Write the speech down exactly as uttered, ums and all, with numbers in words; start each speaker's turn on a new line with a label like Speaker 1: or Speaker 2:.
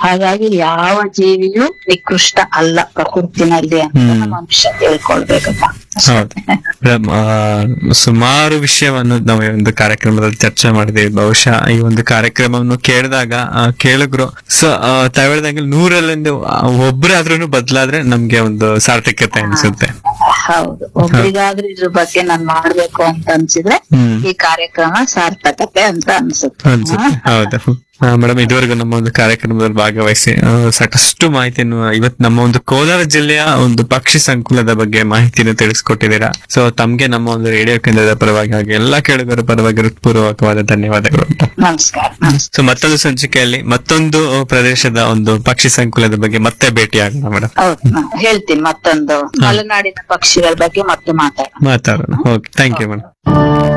Speaker 1: ಹಾಗಾಗಿ ಯಾವ ಜೀವಿಯೂ ನಿಕೃಷ್ಟ ಅಲ್ಲ ಪ್ರಕೃತಿನಲ್ಲಿ ಅಂತ ಮನುಷ್ಯ ತಿಳ್ಕೊಳ್ಬೇಕಪ್ಪ.
Speaker 2: ಹೌದು ಮೇಡಮ್, ಸುಮಾರು ವಿಷಯವನ್ನು ನಾವು ಈ ಒಂದು ಕಾರ್ಯಕ್ರಮದಲ್ಲಿ ಚರ್ಚೆ ಮಾಡಿದ್ದೇವೆ. ಬಹುಶಃ ಈ ಒಂದು ಕಾರ್ಯಕ್ರಮವನ್ನು ಕೇಳಿದಾಗ ಕೇಳಿದ್ರು ಸೊ ತಾವ್ ಹೇಳ್ದಂಗೆ ನೂರಲ್ಲಿಂದ ಒಬ್ಬರಾದ್ರೂ ಬದಲಾದ್ರೆ ನಮ್ಗೆ ಒಂದು ಸಾರ್ಥಕ್ಯತೆ ಅನ್ಸುತ್ತೆ.
Speaker 1: ಹೌದು, ಒಬ್ರಿಗಾದ್ರೂ ಇದ್ರ ಬಗ್ಗೆ ನಾನ್ ಮಾಡ್ಬೇಕು ಅಂತ ಅನ್ಸಿದ್ರೆ ಈ ಕಾರ್ಯಕ್ರಮ ಸಾರ್ಥಕತೆ ಅಂತ ಅನ್ಸುತ್ತೆ.
Speaker 2: ಅನ್ಸುತ್ತೆ ಹೌದು ಮೇಡಮ್. ಇದುವರೆಗೂ ನಮ್ಮ ಒಂದು ಕಾರ್ಯಕ್ರಮದಲ್ಲಿ ಭಾಗವಹಿಸಿ ಸಾಕಷ್ಟು ಮಾಹಿತಿಯನ್ನು ಇವತ್ತು ನಮ್ಮ ಒಂದು ಕೋಲಾರ ಜಿಲ್ಲೆಯ ಒಂದು ಪಕ್ಷಿ ಸಂಕುಲದ ಬಗ್ಗೆ ಮಾಹಿತಿಯನ್ನು ತಿಳಿಸ್ಕೊಟ್ಟಿದ್ದೀರಾ. ಸೊ ತಮ್ಗೆ ನಮ್ಮ ಒಂದು ರೇಡಿಯೋ ಕೇಂದ್ರದ ಪರವಾಗಿ ಹಾಗೆ ಎಲ್ಲಾ ಕೇಳುಗರ ಪರವಾಗಿ ಹೃತ್ಪೂರ್ವಕವಾದ ಧನ್ಯವಾದಗಳು.
Speaker 1: ನಮಸ್ಕಾರ.
Speaker 2: ಸೊ ಮತ್ತೊಂದು ಸಂಚಿಕೆಯಲ್ಲಿ ಮತ್ತೊಂದು ಪ್ರದೇಶದ ಒಂದು ಪಕ್ಷಿ ಸಂಕುಲದ ಬಗ್ಗೆ ಮತ್ತೆ ಭೇಟಿ ಆಗೋಣ ಮೇಡಮ್.
Speaker 1: ಹೌದು, ಹೇಳ್ತೀನಿ. ಮತ್ತೊಂದು ಮಲೆನಾಡಿನ ಪಕ್ಷಿಗಳ ಬಗ್ಗೆ ಮತ್ತೆ ಮಾತಾಡೋಣ
Speaker 2: ಮಾತಾಡೋಣ ಓಕೆ, ಥ್ಯಾಂಕ್ ಯು ಮೇಡಮ್.